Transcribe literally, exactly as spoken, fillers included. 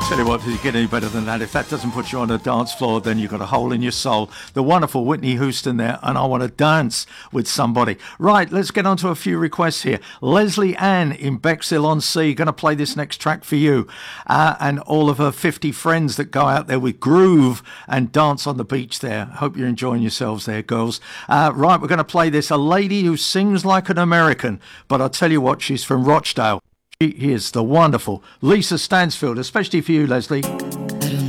Tell you what, does it get any better than that? If that doesn't put you on a dance floor, then you've got a hole in your soul. The wonderful Whitney Houston there, and I want to dance with somebody. Right, let's get on to a few requests here. Leslie Ann in Bexhill-on-Sea, going to play this next track for you. Uh, and all of her fifty friends that go out there with groove and dance on the beach there. Hope you're enjoying yourselves there, girls. Uh, right, we're going to play this. A lady who sings like an American, but I'll tell you what, she's from Rochdale. She is the wonderful Lisa Stansfield, especially for you, Leslie.